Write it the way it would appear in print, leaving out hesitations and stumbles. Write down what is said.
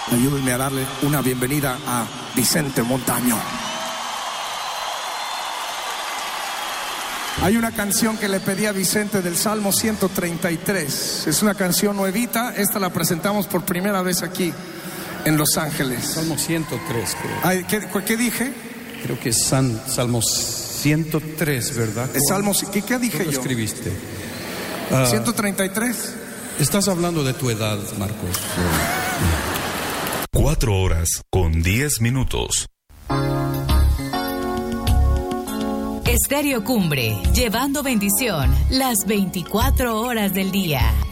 Ayúdenme a darle una bienvenida a Vicente Montaño. Hay una canción que le pedí a Vicente del Salmo 133. Es una canción nuevita. Esta la presentamos por primera vez aquí en Los Ángeles. Salmo 103, creo. Ay, ¿qué dije? Creo que es Salmo 103, ¿verdad? El Salmo, ¿qué dije yo? ¿Qué escribiste? 133. Estás hablando de tu edad, Marcos. 4 horas con 10 minutos. Estéreo Cumbre, llevando bendición las 24 horas del día.